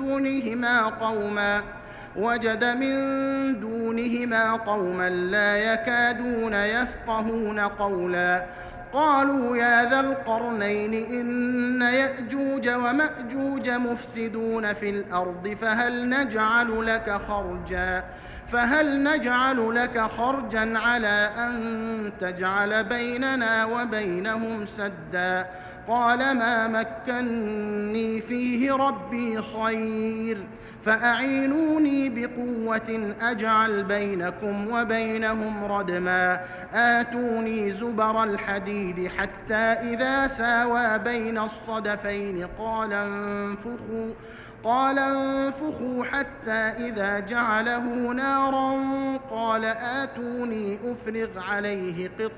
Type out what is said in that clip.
دونهما قوما لا يكادون يفقهون قولا. قالوا يا ذا القرنين إن يأجوج ومأجوج مفسدون في الأرض فهل نجعل لك خرجا على أن تجعل بيننا وبينهم سدا؟ قال ما مكني فيه ربي خير فأعينوني بقوة أجعل بينكم وبينهم ردما. آتوني زبر الحديد حتى إذا ساوى بين الصدفين قال انفخوا حتى إذا جعله نارا قال آتوني أفرغ عليه